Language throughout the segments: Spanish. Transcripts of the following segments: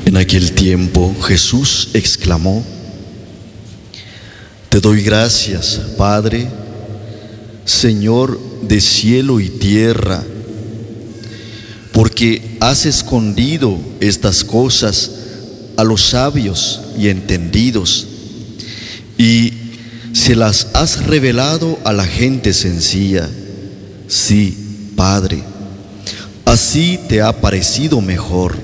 En aquel tiempo Jesús exclamó: Te doy gracias, Padre, Señor de cielo y tierra, porque has escondido estas cosas a los sabios y entendidos, y se las has revelado a la gente sencilla. Sí, Padre, así te ha parecido mejor.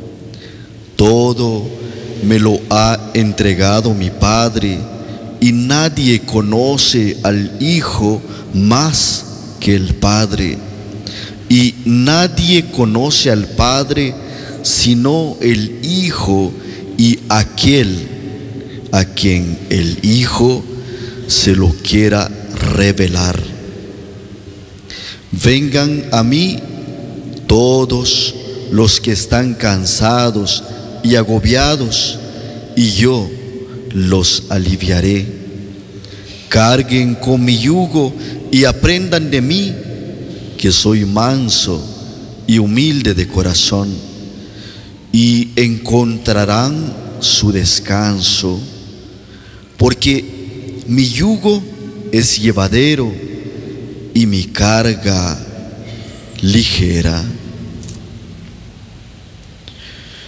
Todo me lo ha entregado mi Padre, y nadie conoce al Hijo más que el Padre, y nadie conoce al Padre sino el Hijo y aquel a quien el Hijo se lo quiera revelar. Vengan a mí todos los que están cansados y agobiados, y yo los aliviaré. Carguen con mi yugo y aprendan de mí, que soy manso y humilde de corazón, y encontrarán su descanso, porque mi yugo es llevadero y mi carga ligera.